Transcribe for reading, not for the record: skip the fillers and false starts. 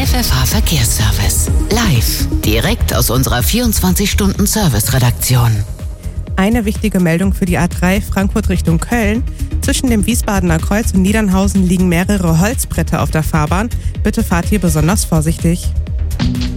FFH Verkehrsservice. Live, direkt aus unserer 24-Stunden-Service-Redaktion. Eine wichtige Meldung für die A3 Frankfurt Richtung Köln. Zwischen dem Wiesbadener Kreuz und Niedernhausen liegen mehrere Holzbretter auf der Fahrbahn. Bitte fahrt hier besonders vorsichtig.